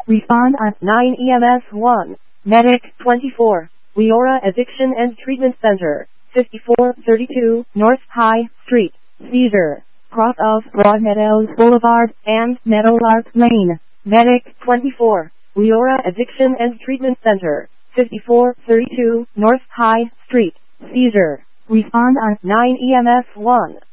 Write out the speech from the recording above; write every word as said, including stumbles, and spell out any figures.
Respond on nine E M S one. Medic twenty-four. Leora Addiction and Treatment Center, fifty-four thirty-two North High Street, Cedar, cross of Broadmeadows Boulevard and Meadowlark Lane. Medic twenty-four. Leora Addiction and Treatment Center, fifty-four thirty-two North High Street, Cedar. Respond on nine E M S one.